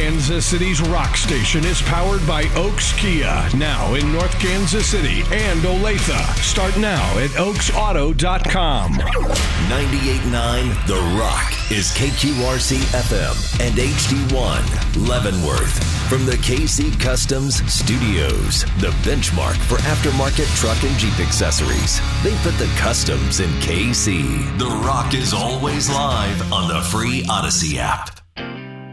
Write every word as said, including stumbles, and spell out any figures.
Kansas City's rock station is powered by Oaks Kia, now in North Kansas City and Olathe. Start now at oaks auto dot com. ninety-eight point nine The Rock is K Q R C F M and H D one Leavenworth. From the K C Customs Studios, the benchmark for aftermarket truck and Jeep accessories. They put the customs in K C. The Rock is always live on the free Odyssey app.